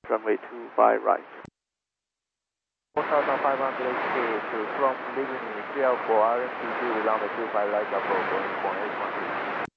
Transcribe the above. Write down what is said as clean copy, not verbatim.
Runway 25 right. 4,500 to from Liberty 304 RMPG with runway 25 right, Apollo Boeing 1820.